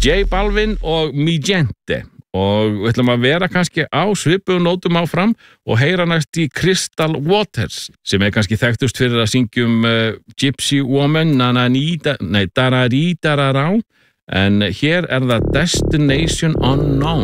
J Balvin og Mi Gente og við ætlum að vera kannski á svipuðum nótum áfram og heyra næst í Crystal Waters sem kannski þekktust fyrir að syngjum Gypsy Woman, Darari Darará en hér það Destination Unknown.